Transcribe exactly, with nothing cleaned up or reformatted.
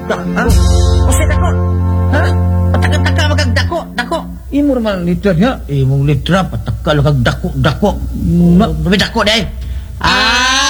Ha? Usay dako. Ha? Pataka-taka magagdako, dako. Imo man litra niya, imong litra patakal kag dako-dako. Dumi dako day. Ah,